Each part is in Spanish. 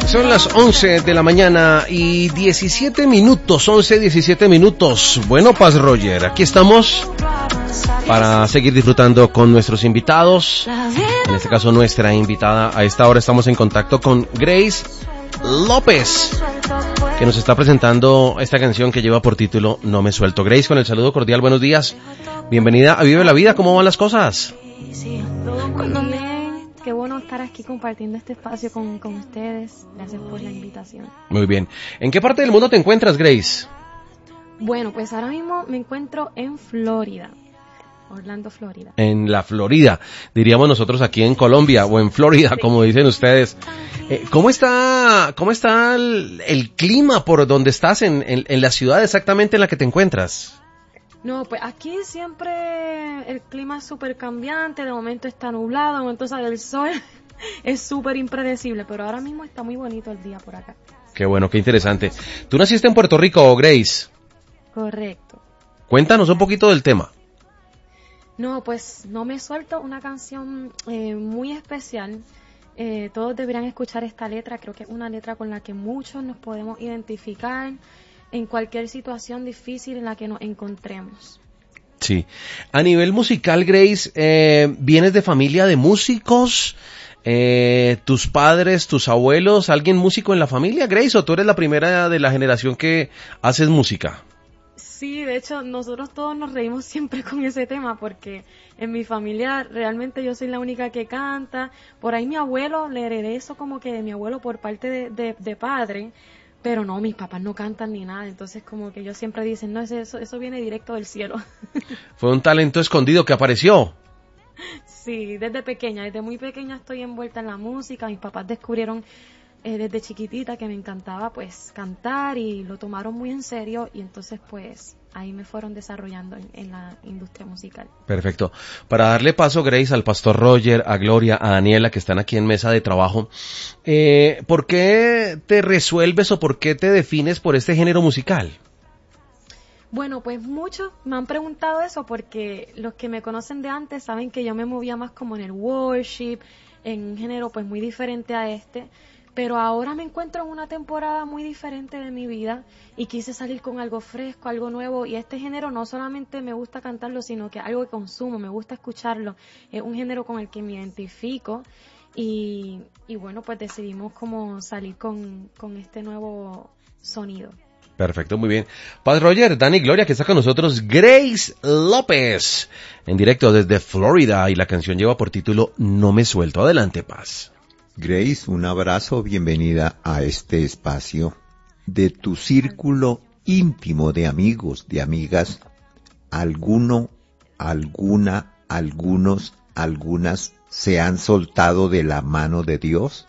Son las 11 de la mañana y 17 minutos, 11:17 minutos. Bueno, Paz Roger, aquí estamos para seguir disfrutando con nuestros invitados. En este caso, nuestra invitada. A esta hora estamos en contacto con Grace López, que nos está presentando esta canción que lleva por título No me suelto. Grace, con el saludo cordial, buenos días. Bienvenida a Vive la Vida, ¿cómo van las cosas? Qué bueno estar aquí compartiendo este espacio con ustedes. Gracias por la invitación. Muy bien. ¿En qué parte del mundo te encuentras, Grace? Bueno, pues ahora mismo me encuentro en Florida. Orlando, Florida. En la Florida, diríamos nosotros aquí en Colombia, o en Florida, sí, como dicen ustedes. ¿Cómo está el clima por donde estás en la ciudad exactamente en la que te encuentras? No, pues aquí siempre el clima es súper cambiante, de momento está nublado, de momento sale el sol, es súper impredecible, pero ahora mismo está muy bonito el día por acá. Qué bueno, qué interesante. ¿Tú naciste en Puerto Rico, Grace? Correcto. Cuéntanos un poquito del tema. No, pues No me suelto, una canción muy especial. Todos deberían escuchar esta letra, creo que es una letra con la que muchos nos podemos identificar en cualquier situación difícil en la que nos encontremos. Sí. A nivel musical, Grace, ¿vienes de familia de músicos? ¿Tus padres, tus abuelos, alguien músico en la familia, Grace? ¿O tú eres la primera de la generación que haces música? Sí, de hecho, nosotros todos nos reímos siempre con ese tema porque en mi familia realmente yo soy la única que canta. Por ahí mi abuelo, le heredé eso como que de mi abuelo por parte de padre. Pero no, mis papás no cantan ni nada, entonces como que ellos siempre dicen, no, eso viene directo del cielo. Fue un talento escondido que apareció. Sí, desde muy pequeña estoy envuelta en la música, mis papás descubrieron desde chiquitita que me encantaba pues cantar y lo tomaron muy en serio y entonces pues ahí me fueron desarrollando en la industria musical. Perfecto. Para darle paso, Grace, al pastor Roger, a Gloria, a Daniela, que están aquí en mesa de trabajo, ¿por qué te resuelves o por qué te defines por este género musical? Bueno, pues muchos me han preguntado eso porque los que me conocen de antes saben que yo me movía más como en el worship, en un género pues muy diferente a este. Pero ahora me encuentro en una temporada muy diferente de mi vida y quise salir con algo fresco, algo nuevo. Y este género no solamente me gusta cantarlo, sino que algo que consumo, me gusta escucharlo. Es un género con el que me identifico y bueno, pues decidimos como salir con este nuevo sonido. Perfecto, muy bien. Paz Roger, Dani Gloria, que está con nosotros, Grace López, en directo desde Florida. Y la canción lleva por título No me suelto. Adelante, Paz. Grace, un abrazo, bienvenida a este espacio de tu círculo íntimo de amigos, de amigas. ¿Alguno, alguna, algunos, algunas se han soltado de la mano de Dios?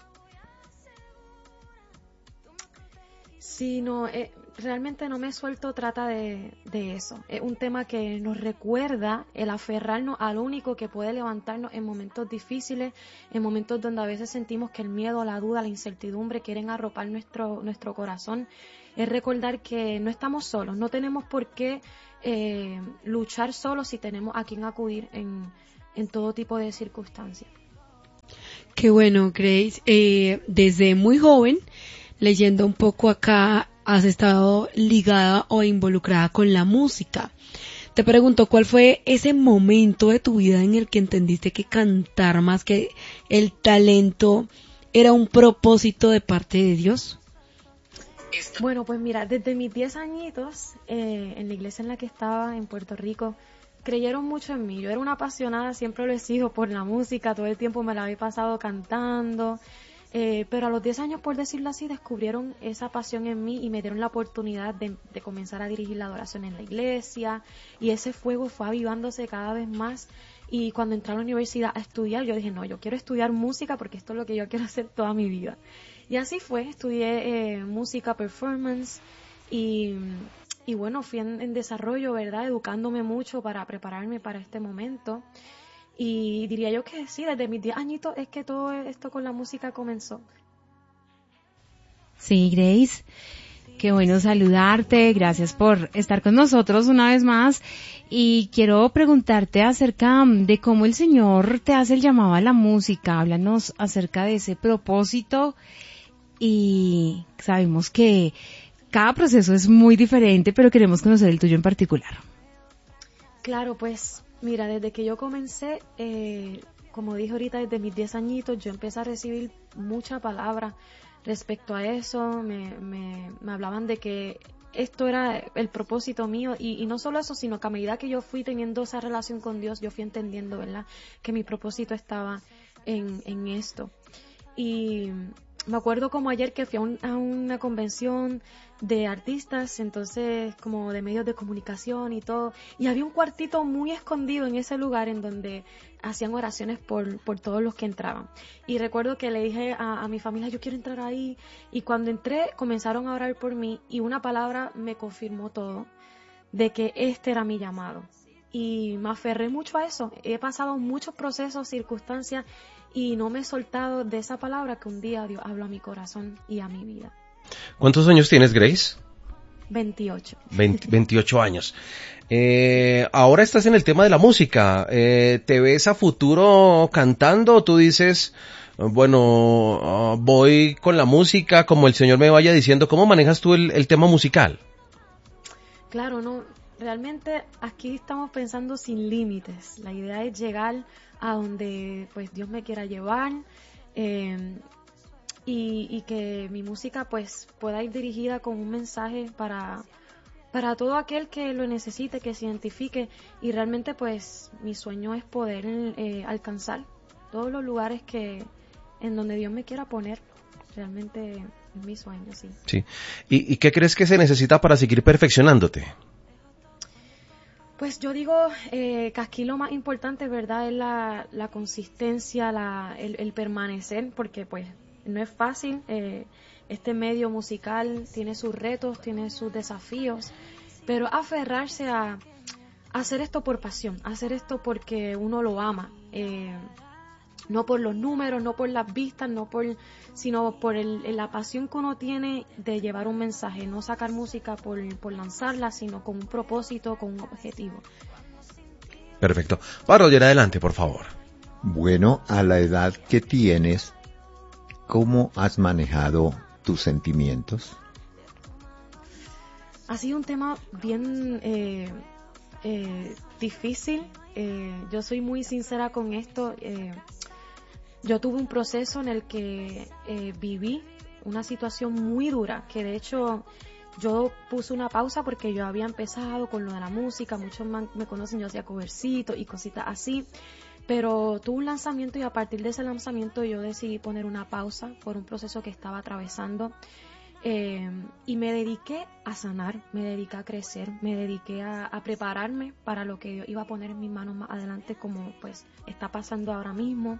Sí, no, realmente No me suelto trata de eso. Es un tema que nos recuerda el aferrarnos al único que puede levantarnos en momentos difíciles, en momentos donde a veces sentimos que el miedo, la duda, la incertidumbre quieren arropar nuestro corazón. Es recordar que no estamos solos, no tenemos por qué luchar solos si tenemos a quien acudir en todo tipo de circunstancias. Qué bueno, Grace. Desde muy joven, leyendo un poco acá, has estado ligada o involucrada con la música. Te pregunto, ¿cuál fue ese momento de tu vida en el que entendiste que cantar más que el talento era un propósito de parte de Dios? Bueno, pues mira, desde mis 10 añitos, en la iglesia en la que estaba en Puerto Rico, creyeron mucho en mí. Yo era una apasionada, siempre lo he sido por la música, todo el tiempo me la había pasado cantando. Pero a los 10 años, por decirlo así, descubrieron esa pasión en mí y me dieron la oportunidad de comenzar a dirigir la adoración en la iglesia y ese fuego fue avivándose cada vez más y cuando entré a la universidad a estudiar, yo dije, no, yo quiero estudiar música porque esto es lo que yo quiero hacer toda mi vida. Y así fue, estudié música, performance y bueno, fui en desarrollo, ¿verdad? Educándome mucho para prepararme para este momento. Y diría yo que sí, desde mis 10 añitos es que todo esto con la música comenzó. Sí, Grace, qué bueno saludarte, gracias por estar con nosotros una vez más. Y quiero preguntarte acerca de cómo el Señor te hace el llamado a la música. Háblanos acerca de ese propósito y sabemos que cada proceso es muy diferente, pero queremos conocer el tuyo en particular. Claro, pues mira, desde que yo comencé, como dije ahorita, desde mis 10 añitos, yo empecé a recibir mucha palabra respecto a eso. Me hablaban de que esto era el propósito mío, y no solo eso, sino que a medida que yo fui teniendo esa relación con Dios, yo fui entendiendo, ¿verdad?, que mi propósito estaba en esto. Y me acuerdo como ayer que fui a una convención de artistas, entonces como de medios de comunicación y todo, y había un cuartito muy escondido en ese lugar en donde hacían oraciones por todos los que entraban. Y recuerdo que le dije a mi familia, yo quiero entrar ahí, y cuando entré comenzaron a orar por mí, y una palabra me confirmó todo, de que este era mi llamado. Y me aferré mucho a eso. He pasado muchos procesos, circunstancias, y no me he soltado de esa palabra que un día Dios habló a mi corazón y a mi vida. ¿Cuántos años tienes, Grace? 28. 28 años. Ahora estás en el tema de la música. ¿Te ves a futuro cantando o tú dices, bueno, voy con la música como el Señor me vaya diciendo? ¿Cómo manejas tú el tema musical? Claro, no. Realmente aquí estamos pensando sin límites. La idea es llegar a donde pues Dios me quiera llevar, y que mi música pues pueda ir dirigida con un mensaje para todo aquel que lo necesite, que se identifique, y realmente pues mi sueño es poder alcanzar todos los lugares en donde Dios me quiera poner. Realmente es mi sueño, sí. Sí. ¿Y qué crees que se necesita para seguir perfeccionándote? Pues yo digo que aquí lo más importante, ¿verdad?, es la consistencia, el permanecer, porque pues no es fácil. Este medio musical tiene sus retos, tiene sus desafíos, pero aferrarse a hacer esto por pasión, hacer esto porque uno lo ama, no por los números, no por las vistas, sino por la pasión que uno tiene de llevar un mensaje, no sacar música por lanzarla, sino con un propósito, con un objetivo. Perfecto. Roger, adelante, por favor. Bueno, a la edad que tienes, ¿cómo has manejado tus sentimientos? Ha sido un tema bien difícil. Yo soy muy sincera con esto. Yo tuve un proceso en el que viví una situación muy dura, que de hecho yo puse una pausa porque yo había empezado con lo de la música, muchos me conocen, yo hacía covercitos y cositas así, pero tuve un lanzamiento y a partir de ese lanzamiento yo decidí poner una pausa por un proceso que estaba atravesando, y me dediqué a sanar, me dediqué a crecer, me dediqué a prepararme para lo que Dios iba a poner en mis manos más adelante, como pues está pasando ahora mismo.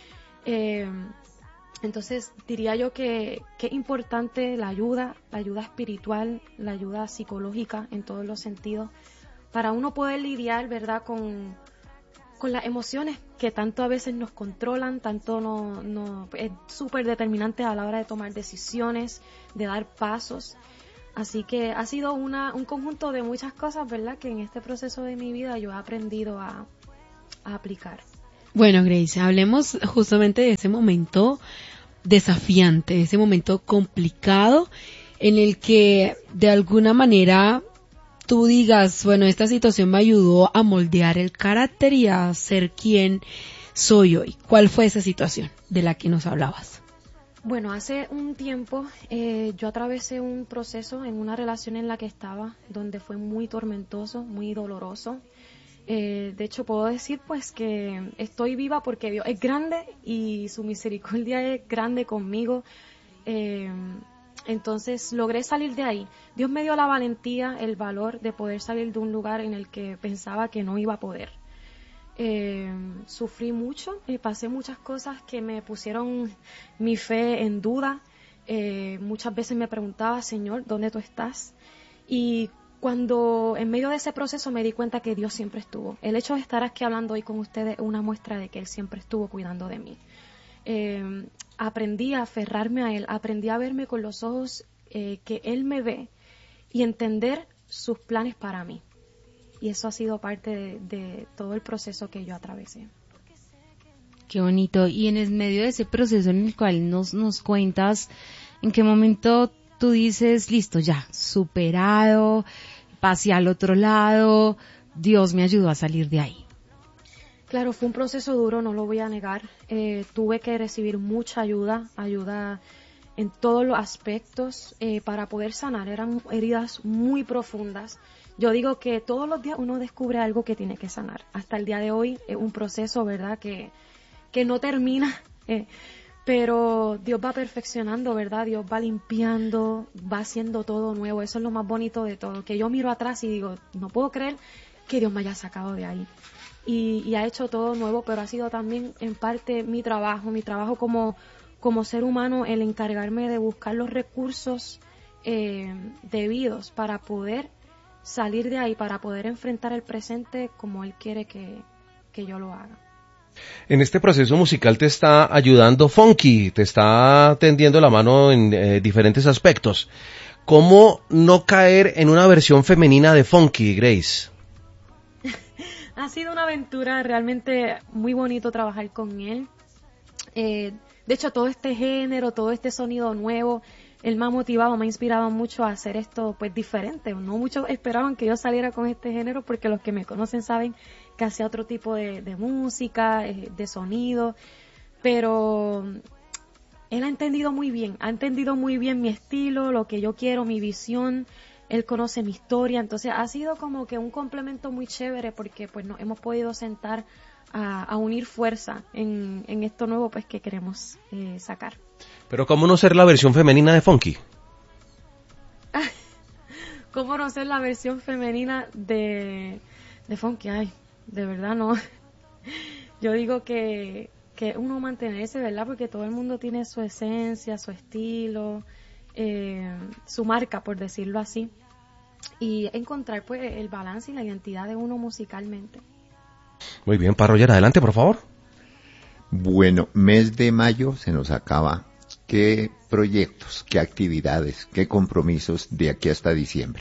Entonces diría yo que es importante la ayuda espiritual, la ayuda psicológica en todos los sentidos, para uno poder lidiar, ¿verdad?, con las emociones que tanto a veces nos controlan, tanto no es súper determinante a la hora de tomar decisiones, de dar pasos. Así que ha sido un conjunto de muchas cosas, ¿verdad?, que en este proceso de mi vida yo he aprendido a aplicar. Bueno, Grace, hablemos justamente de ese momento desafiante, de ese momento complicado en el que de alguna manera tú digas, bueno, esta situación me ayudó a moldear el carácter y a ser quien soy hoy. ¿Cuál fue esa situación de la que nos hablabas? Bueno, hace un tiempo yo atravesé un proceso en una relación en la que estaba, donde fue muy tormentoso, muy doloroso. De hecho, puedo decir pues que estoy viva porque Dios es grande y su misericordia es grande conmigo. Entonces logré salir de ahí. Dios me dio la valentía, el valor de poder salir de un lugar en el que pensaba que no iba a poder. Sufrí mucho, pasé muchas cosas que me pusieron mi fe en duda. Muchas veces me preguntaba, Señor, ¿dónde tú estás? Y cuando en medio de ese proceso me di cuenta que Dios siempre estuvo. El hecho de estar aquí hablando hoy con ustedes es una muestra de que Él siempre estuvo cuidando de mí. Aprendí a aferrarme a Él, aprendí a verme con los ojos que Él me ve y entender sus planes para mí. Y eso ha sido parte de todo el proceso que yo atravesé. Qué bonito. Y en el medio de ese proceso en el cual nos cuentas, ¿En qué momento tú dices, listo, ya, superado, pasé al otro lado, Dios me ayudó a salir de ahí? Claro, fue un proceso duro, no lo voy a negar. Tuve que recibir mucha ayuda en todos los aspectos para poder sanar. Eran heridas muy profundas. Yo digo que todos los días uno descubre algo que tiene que sanar. Hasta el día de hoy es un proceso, ¿verdad?, que no termina, pero Dios va perfeccionando, ¿verdad? Dios va limpiando, va haciendo todo nuevo. Eso es lo más bonito de todo, que yo miro atrás y digo, no puedo creer que Dios me haya sacado de ahí. Y ha hecho todo nuevo, pero ha sido también en parte mi trabajo como ser humano, el encargarme de buscar los recursos debidos para poder salir de ahí, para poder enfrentar el presente como Él quiere que yo lo haga. En este proceso musical te está ayudando Funky, te está tendiendo la mano en diferentes aspectos. ¿Cómo no caer en una versión femenina de Funky, Grace? Ha sido una aventura realmente muy bonito trabajar con él. De hecho, todo este género, todo este sonido nuevo, él me ha motivado, me ha inspirado mucho a hacer esto pues diferente. No muchos esperaban que yo saliera con este género porque los que me conocen saben que hacía otro tipo de música, de sonido, pero él ha entendido muy bien mi estilo, lo que yo quiero, mi visión. Él conoce mi historia, entonces ha sido como que un complemento muy chévere porque pues nos hemos podido sentar a unir fuerza en esto nuevo pues que queremos sacar. Pero ¿cómo no ser la versión femenina de Funky? ¿Cómo no ser la versión femenina de Funky? Ay, de verdad no. Yo digo que uno mantenerse, ¿verdad? Porque todo el mundo tiene su esencia, su estilo, su marca, por decirlo así, y encontrar pues el balance y la identidad de uno musicalmente. Muy bien, Paz Roger, adelante, por favor. Bueno, mes de mayo se nos acaba. ¿Qué proyectos, qué actividades, qué compromisos de aquí hasta diciembre?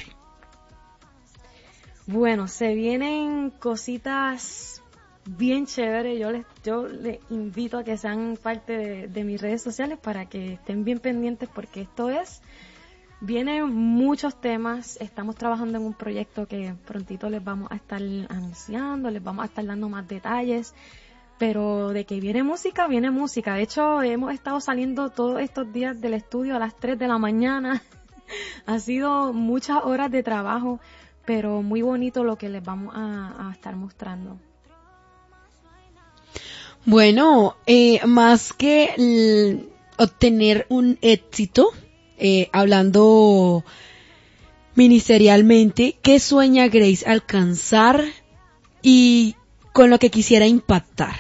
Bueno, se vienen cositas bien chéveres. Yo les invito a que sean parte de mis redes sociales para que estén bien pendientes porque vienen muchos temas. Estamos trabajando en un proyecto que prontito les vamos a estar anunciando, les vamos a estar dando más detalles, pero de que viene música, viene música. De hecho, hemos estado saliendo todos estos días del estudio a las 3 de la mañana. Ha sido muchas horas de trabajo, pero muy bonito lo que les vamos a estar mostrando. Bueno, más que obtener un éxito, hablando ministerialmente, ¿qué sueña Grace alcanzar y con lo que quisiera impactar?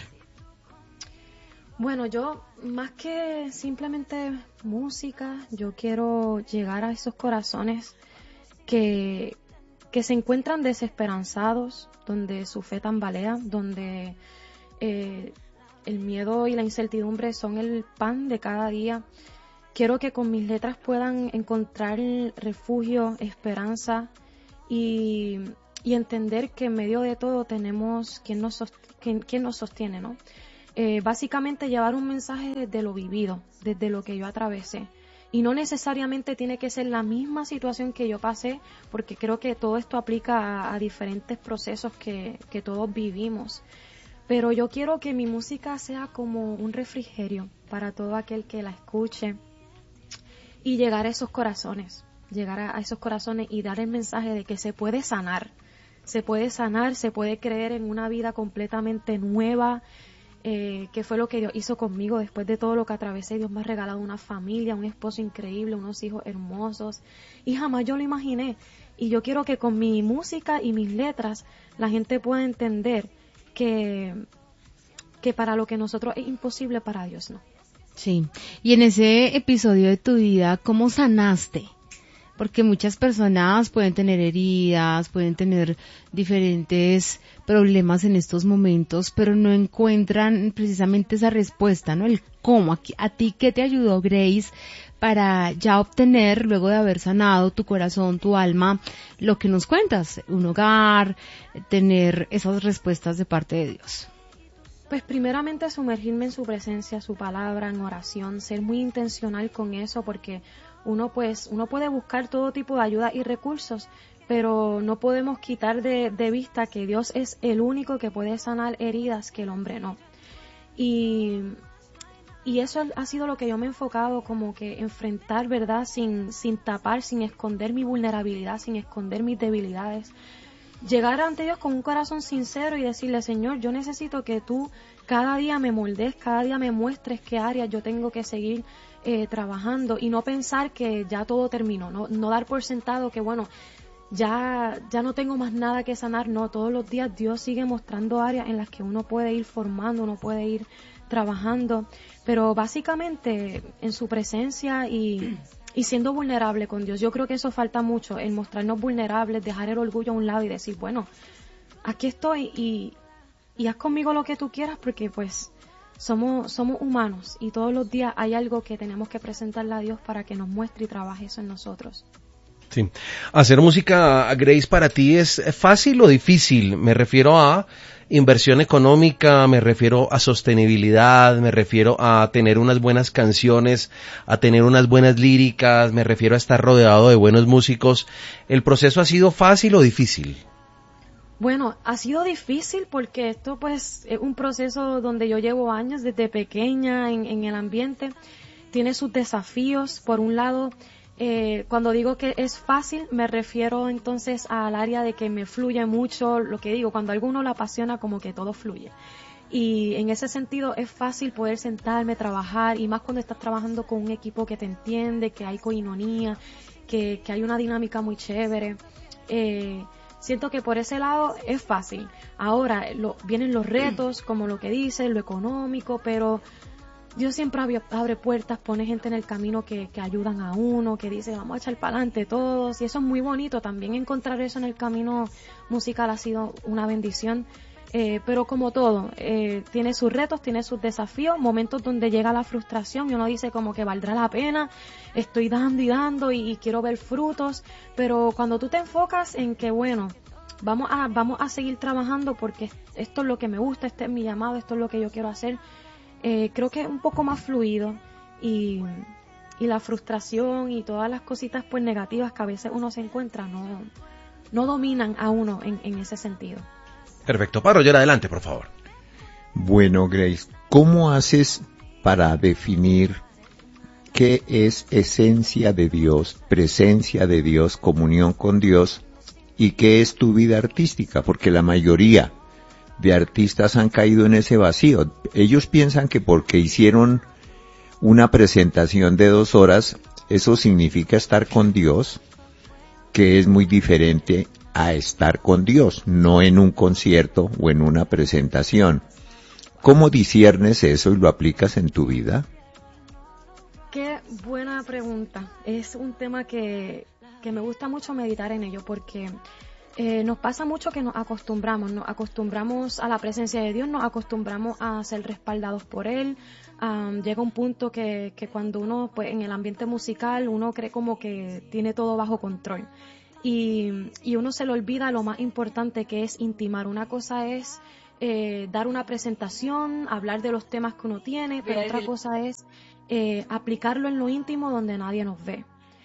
Bueno, yo más que simplemente música, yo quiero llegar a esos corazones que se encuentran desesperanzados, donde su fe tambalea, donde el miedo y la incertidumbre son el pan de cada día. Quiero que con mis letras puedan encontrar refugio, esperanza y entender que en medio de todo tenemos quien nos sostiene, ¿no? Básicamente llevar un mensaje desde lo vivido, desde lo que yo atravesé. Y no necesariamente tiene que ser la misma situación que yo pasé, porque creo que todo esto aplica a diferentes procesos que todos vivimos. Pero yo quiero que mi música sea como un refrigerio para todo aquel que la escuche y llegar a esos corazones, y dar el mensaje de que se puede sanar, se puede creer en una vida completamente nueva, que fue lo que Dios hizo conmigo después de todo lo que atravesé. Dios me ha regalado una familia, un esposo increíble, unos hijos hermosos, y jamás yo lo imaginé. Y yo quiero que con mi música y mis letras la gente pueda entender que para lo que nosotros es imposible, para Dios no. Sí, y en ese episodio de tu vida, ¿cómo sanaste? Porque muchas personas pueden tener heridas, pueden tener diferentes problemas en estos momentos, pero no encuentran precisamente esa respuesta, ¿no? El cómo. ¿A ti qué te ayudó, Grace, para ya obtener, luego de haber sanado tu corazón, tu alma, lo que nos cuentas? Un hogar, tener esas respuestas de parte de Dios. Pues primeramente sumergirme en su presencia, su palabra, en oración, ser muy intencional con eso, porque uno puede buscar todo tipo de ayuda y recursos, pero no podemos quitar de vista que Dios es el único que puede sanar heridas que el hombre no. Y eso ha sido lo que yo me he enfocado, como que enfrentar, ¿verdad? Sin tapar, sin esconder mi vulnerabilidad, sin esconder mis debilidades. Llegar ante Dios con un corazón sincero y decirle, Señor, yo necesito que tú cada día me moldees, cada día me muestres qué áreas yo tengo que seguir trabajando, y no pensar que ya todo terminó, no dar por sentado que bueno, ya no tengo más nada que sanar. No, todos los días Dios sigue mostrando áreas en las que uno puede ir formando, uno puede ir trabajando, pero básicamente en su presencia y siendo vulnerable con Dios. Yo creo que eso falta mucho, el mostrarnos vulnerables, dejar el orgullo a un lado y decir, bueno, aquí estoy y haz conmigo lo que tú quieras, porque pues somos humanos y todos los días hay algo que tenemos que presentarle a Dios para que nos muestre y trabaje eso en nosotros. Sí. ¿Hacer música, Grace, para ti es fácil o difícil? Me refiero a inversión económica, me refiero a sostenibilidad, me refiero a tener unas buenas canciones, a tener unas buenas líricas, me refiero a estar rodeado de buenos músicos. ¿El proceso ha sido fácil o difícil? Bueno, ha sido difícil porque esto pues es un proceso donde yo llevo años desde pequeña en el ambiente. Tiene sus desafíos. Por un lado, cuando digo que es fácil, me refiero entonces al área de que me fluye mucho lo que digo. Cuando a alguno lo apasiona, como que todo fluye. Y en ese sentido es fácil poder sentarme, trabajar, y más cuando estás trabajando con un equipo que te entiende, que hay coinonía, que hay una dinámica muy chévere. Siento que por ese lado es fácil. Ahora vienen los retos, como lo que dice, lo económico, pero Dios siempre abre puertas, pone gente en el camino que ayudan a uno, que dice vamos a echar para adelante todos, y eso es muy bonito. También encontrar eso en el camino musical ha sido una bendición. Pero como todo, tiene sus retos, tiene sus desafíos, momentos donde llega la frustración y uno dice como que valdrá la pena, estoy dando y dando y quiero ver frutos, pero cuando tú te enfocas en que bueno, vamos a seguir trabajando porque esto es lo que me gusta, este es mi llamado, esto es lo que yo quiero hacer, creo que es un poco más fluido, y la frustración y todas las cositas pues negativas que a veces uno se encuentra no dominan a uno en ese sentido. Perfecto. Paz Roger, adelante, por favor. Bueno, Grace, ¿cómo haces para definir qué es esencia de Dios, presencia de Dios, comunión con Dios, y qué es tu vida artística? Porque la mayoría de artistas han caído en ese vacío. Ellos piensan que porque hicieron una presentación de 2 horas, eso significa estar con Dios, que es muy diferente a estar con Dios, no en un concierto o en una presentación. ¿Cómo disciernes eso y lo aplicas en tu vida? Qué buena pregunta. Es un tema que me gusta mucho meditar en ello, porque nos pasa mucho que nos acostumbramos a la presencia de Dios, nos acostumbramos a ser respaldados por Él. Llega un punto que cuando uno, pues en el ambiente musical, uno cree como que tiene todo bajo control. Y uno se le olvida lo más importante, que es intimar. Una cosa es dar una presentación, hablar de los temas que uno tiene, pero otra cosa es aplicarlo en lo íntimo donde nadie nos ve.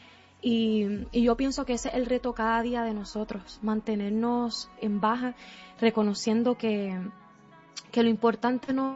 Y yo pienso que ese es el reto cada día de nosotros, mantenernos en baja, reconociendo que lo importante no...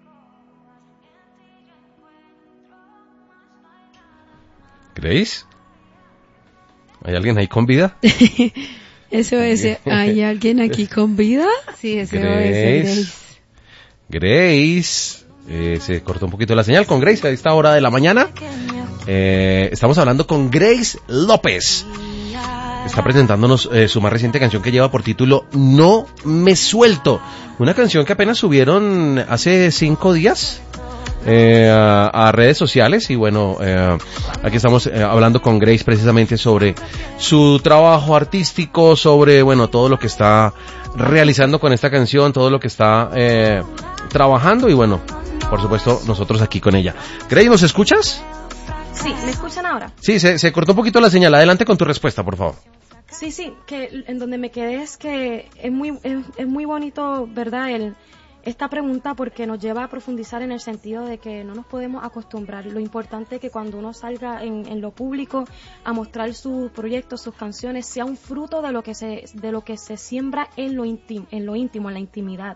¿Grace? ¿Hay alguien ahí con vida? SOS, ¿hay alguien aquí con vida? Sí, SOS, Grace. Se cortó un poquito la señal con Grace a esta hora de la mañana. Estamos hablando con Grace López. Está presentándonos su más reciente canción, que lleva por título No Me Suelto. Una canción que apenas subieron hace 5 días. A redes sociales, y bueno, aquí estamos hablando con Grace precisamente sobre su trabajo artístico, sobre bueno, todo lo que está realizando con esta canción, todo lo que está trabajando, y bueno, por supuesto nosotros aquí con ella. Grace, ¿nos escuchas? Sí, ¿me escuchan ahora? Sí, se cortó un poquito la señal. Adelante con tu respuesta, por favor. Sí, que en donde me quedé es que es muy bonito, ¿verdad? esta pregunta porque nos lleva a profundizar en el sentido de que no nos podemos acostumbrar. Lo importante es que cuando uno salga en lo público a mostrar sus proyectos, sus canciones, sea un fruto de lo que se siembra en lo íntimo, en la intimidad.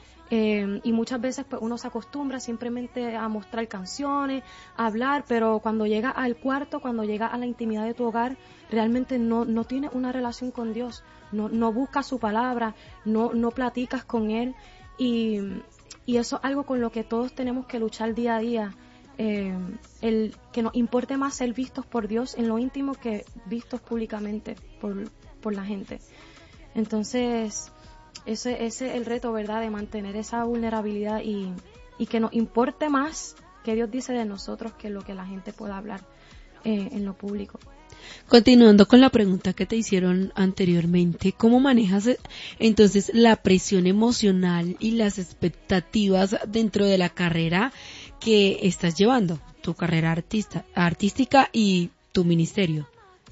Y muchas veces pues uno se acostumbra simplemente a mostrar canciones, a hablar, pero cuando llega al cuarto, cuando llega a la intimidad de tu hogar, realmente no tienes una relación con Dios, no buscas su palabra, no platicas con Él, y eso es algo con lo que todos tenemos que luchar día a día, el que nos importe más ser vistos por Dios en lo íntimo que vistos públicamente por la gente. Entonces, ese es el reto, ¿verdad?, de mantener esa vulnerabilidad y que nos importe más que Dios dice de nosotros que lo que la gente pueda hablar en lo público. Continuando con la pregunta que te hicieron anteriormente, ¿cómo manejas entonces la presión emocional y las expectativas dentro de la carrera que estás llevando, tu carrera artística y tu ministerio?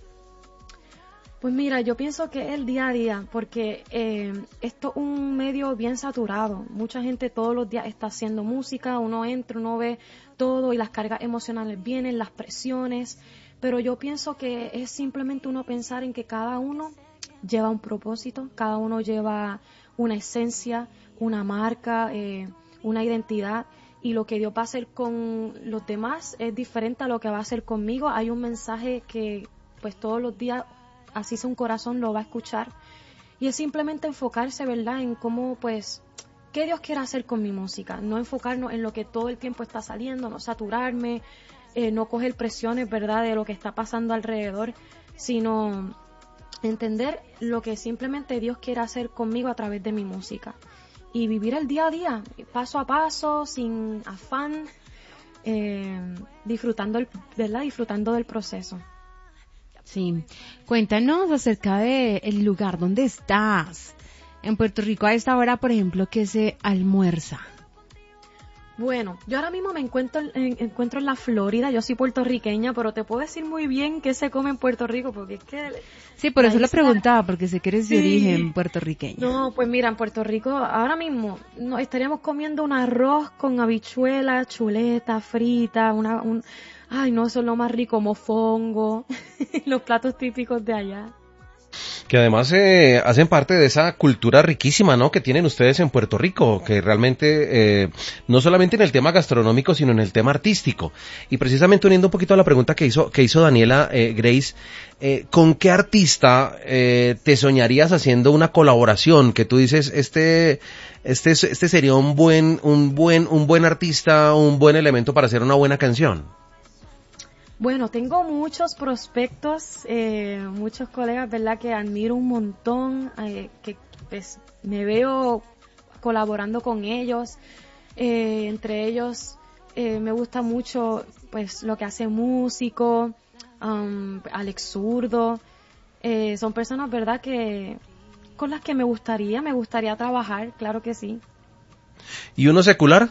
Pues mira, yo pienso que es el día a día, porque esto es un medio bien saturado. Mucha gente todos los días está haciendo música, uno entra, uno ve todo y las cargas emocionales vienen, las presiones, pero yo pienso que es simplemente uno pensar en que cada uno lleva un propósito, cada uno lleva una esencia, una marca, una identidad, y lo que Dios va a hacer con los demás es diferente a lo que va a hacer conmigo. Hay un mensaje que pues todos los días, así sea un corazón, lo va a escuchar, y es simplemente enfocarse, ¿verdad?, en cómo, pues, qué Dios quiere hacer con mi música, no enfocarnos en lo que todo el tiempo está saliendo, no saturarme, no coger presiones, ¿verdad?, de lo que está pasando alrededor, sino entender lo que simplemente Dios quiere hacer conmigo a través de mi música, y vivir el día a día, paso a paso, sin afán, disfrutando del proceso. Sí, cuéntanos acerca del lugar donde estás. En Puerto Rico a esta hora, por ejemplo, ¿qué se almuerza? Bueno, yo ahora mismo me encuentro en la Florida. Yo soy puertorriqueña, pero te puedo decir muy bien qué se come en Puerto Rico, porque es que... Sí, por eso lo preguntaba, porque sé que eres de origen puertorriqueño. No, pues mira, en Puerto Rico ahora mismo estaríamos comiendo un arroz con habichuelas, chuleta, frita, ay, no, eso es lo más rico, mofongo, los platos típicos de allá. Que además hacen parte de esa cultura riquísima, ¿no?, que tienen ustedes en Puerto Rico, que realmente no solamente en el tema gastronómico, sino en el tema artístico. Y precisamente uniendo un poquito a la pregunta que hizo Daniela, Grace, ¿con qué artista te soñarías haciendo una colaboración? Que tú dices, este sería un buen artista, un buen elemento para hacer una buena canción. Bueno, tengo muchos prospectos, muchos colegas, ¿verdad?, que admiro un montón, que pues me veo colaborando con ellos. Entre ellos me gusta mucho pues lo que hace Músico, Alex Zurdo. Son personas, ¿verdad?, que con las que me gustaría trabajar, claro que sí. ¿Y uno secular?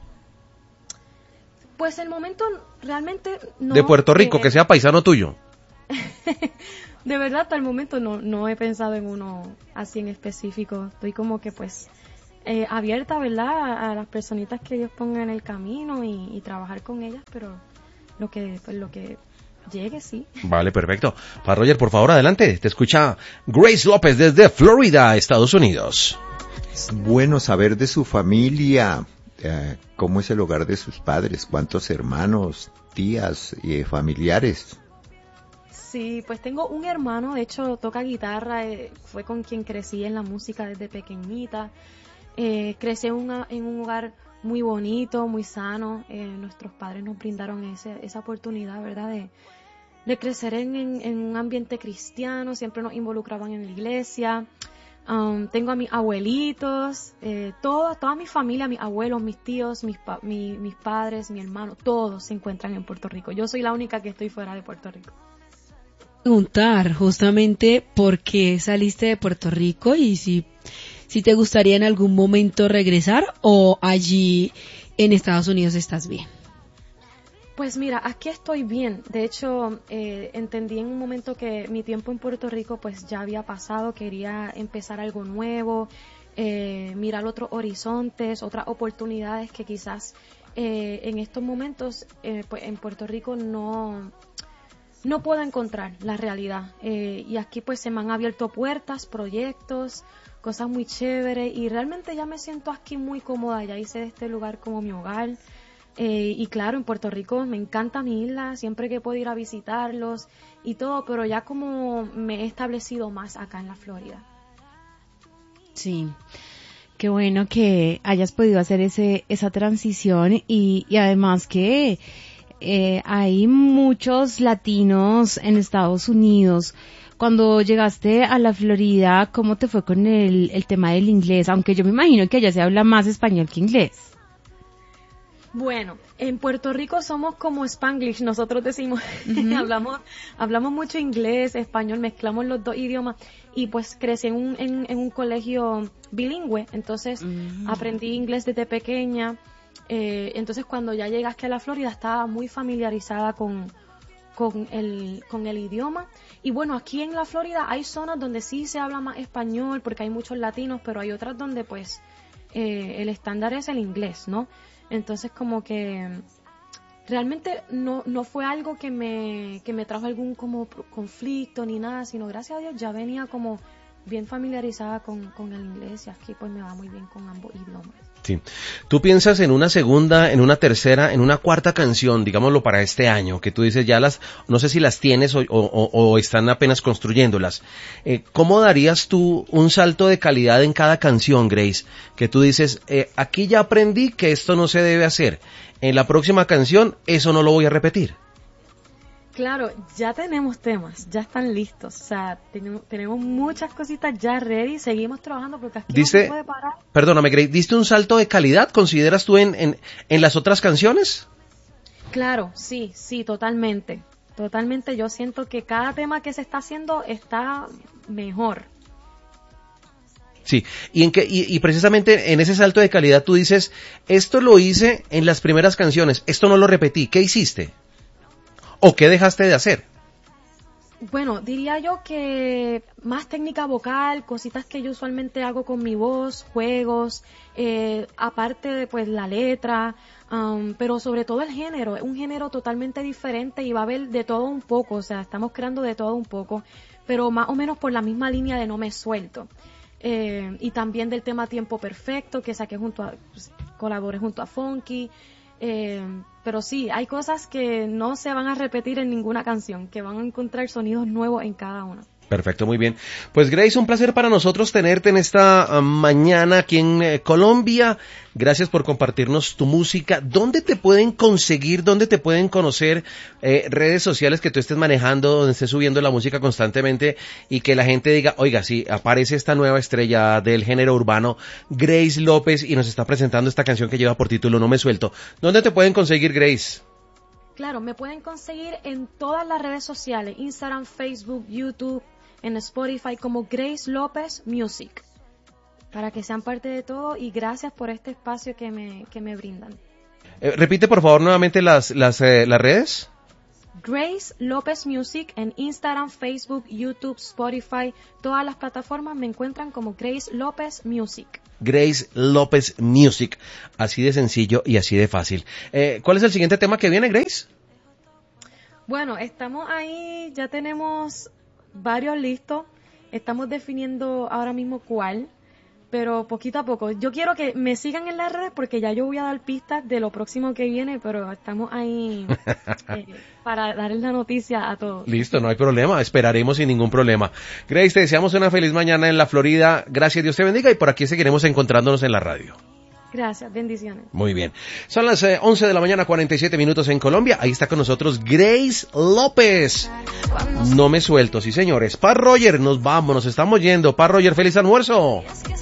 Pues el momento realmente no. De Puerto Rico, que sea paisano tuyo. De verdad, hasta el momento no he pensado en uno así en específico. Estoy como que pues abierta, ¿verdad?, a las personitas que Dios ponga en el camino y trabajar con ellas, pero lo que llegue, sí. Vale, perfecto. Para Roger, por favor, adelante. Te escucha Grace López desde Florida, Estados Unidos. Es bueno saber de su familia. ¿Cómo es el hogar de sus padres? ¿Cuántos hermanos, tías y familiares? Sí, pues tengo un hermano, de hecho toca guitarra, fue con quien crecí en la música desde pequeñita. Crecí en un hogar muy bonito, muy sano. Nuestros padres nos brindaron esa oportunidad, ¿verdad?, de crecer en un ambiente cristiano, siempre nos involucraban en la iglesia. Tengo a mis abuelitos, toda mi familia, mis abuelos, mis tíos, mis padres, mi hermano, todos se encuentran en Puerto Rico. Yo soy la única que estoy fuera de Puerto Rico. Preguntar justamente por qué saliste de Puerto Rico y si te gustaría en algún momento regresar o allí en Estados Unidos estás bien. Pues mira, aquí estoy bien. De hecho, entendí en un momento que mi tiempo en Puerto Rico pues ya había pasado, quería empezar algo nuevo, mirar otros horizontes, otras oportunidades que quizás en estos momentos pues en Puerto Rico no puedo encontrar la realidad. Y aquí pues se me han abierto puertas, proyectos, cosas muy chéveres, y realmente ya me siento aquí muy cómoda, ya hice de este lugar como mi hogar. Y claro, en Puerto Rico me encanta mi isla, siempre que puedo ir a visitarlos y todo, pero ya como me he establecido más acá en la Florida. Sí, qué bueno que hayas podido hacer esa transición y además que hay muchos latinos en Estados Unidos. Cuando llegaste a la Florida, ¿cómo te fue con el tema del inglés? Aunque yo me imagino que allá se habla más español que inglés. Bueno, en Puerto Rico somos como Spanglish, nosotros decimos, hablamos mucho inglés, español, mezclamos los dos idiomas, y pues crecí en un colegio bilingüe, entonces aprendí inglés desde pequeña. Entonces cuando ya llegaste a la Florida estaba muy familiarizada con el idioma. Y bueno, aquí en la Florida hay zonas donde sí se habla más español porque hay muchos latinos, pero hay otras donde pues el estándar es el inglés, ¿no? Entonces como que realmente no fue algo que me trajo algún como conflicto ni nada, sino gracias a Dios ya venía como bien familiarizada con el inglés, y aquí pues me va muy bien con ambos idiomas. Sí. ¿Tú piensas en una segunda, en una tercera, en una cuarta canción, digámoslo para este año, que tú dices ya no sé si las tienes o están apenas construyéndolas? ¿Cómo darías tú un salto de calidad en cada canción, Grace? Que tú dices, aquí ya aprendí que esto no se debe hacer. En la próxima canción, eso no lo voy a repetir. Claro, ya tenemos temas, ya están listos, o sea, tenemos muchas cositas ya ready, seguimos trabajando porque aquí no se puede parar. Perdóname, Grace, ¿diste un salto de calidad, consideras tú, en las otras canciones? Claro, sí, totalmente, yo siento que cada tema que se está haciendo está mejor. Sí, y precisamente en ese salto de calidad tú dices, esto lo hice en las primeras canciones, esto no lo repetí, ¿qué hiciste? ¿O qué dejaste de hacer? Bueno, diría yo que más técnica vocal, cositas que yo usualmente hago con mi voz, juegos, aparte de pues la letra, pero sobre todo el género, es un género totalmente diferente y va a haber de todo un poco, o sea, estamos creando de todo un poco, pero más o menos por la misma línea de No Me Suelto. Y también del tema Tiempo Perfecto, que saqué colaboré junto a Funky. Pero sí, hay cosas que no se van a repetir en ninguna canción, que van a encontrar sonidos nuevos en cada una. Perfecto, muy bien. Pues Grace, un placer para nosotros tenerte en esta mañana aquí en Colombia. Gracias por compartirnos tu música. ¿Dónde te pueden conseguir, dónde te pueden conocer redes sociales que tú estés manejando, donde estés subiendo la música constantemente y que la gente diga, oiga, sí, aparece esta nueva estrella del género urbano, Grace López, y nos está presentando esta canción que lleva por título No Me Suelto? ¿Dónde te pueden conseguir, Grace? Claro, me pueden conseguir en todas las redes sociales, Instagram, Facebook, YouTube, en Spotify como Grace López Music, para que sean parte de todo, y gracias por este espacio que me brindan. Repite por favor nuevamente las redes. Grace López Music en Instagram, Facebook, YouTube, Spotify, todas las plataformas me encuentran como Grace López Music. Grace López Music, así de sencillo y así de fácil. ¿Cuál es el siguiente tema que viene, Grace? Bueno, estamos ahí, ya tenemos varios listos, estamos definiendo ahora mismo cuál, pero poquito a poco. Yo quiero que me sigan en las redes porque ya yo voy a dar pistas de lo próximo que viene, pero estamos ahí para darles la noticia a todos. Listo, no hay problema, esperaremos sin ningún problema. Grace, te deseamos una feliz mañana en la Florida, gracias, Dios te bendiga, y por aquí seguiremos encontrándonos en la radio. Gracias, bendiciones. Muy bien. Son las 11 de la mañana, 47 minutos en Colombia. Ahí está con nosotros Grace López. No me suelto, sí señores. Pa Roger, nos vamos, nos estamos yendo. Pa Roger, feliz almuerzo.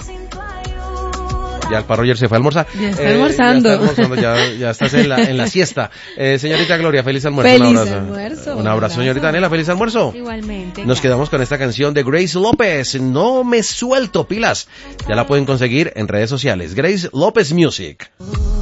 Ya el Pa Roger se fue a almorzar. Ya está almorzando. Ya está almorzando, ya estás en la siesta. Señorita Gloria, feliz almuerzo. Feliz un abrazo. almuerzo. Un abrazo, señorita Anela, feliz almuerzo. Igualmente. Nos quedamos con esta canción de Grace López, No Me Suelto, pilas. Ya la pueden conseguir en redes sociales. Grace López Music.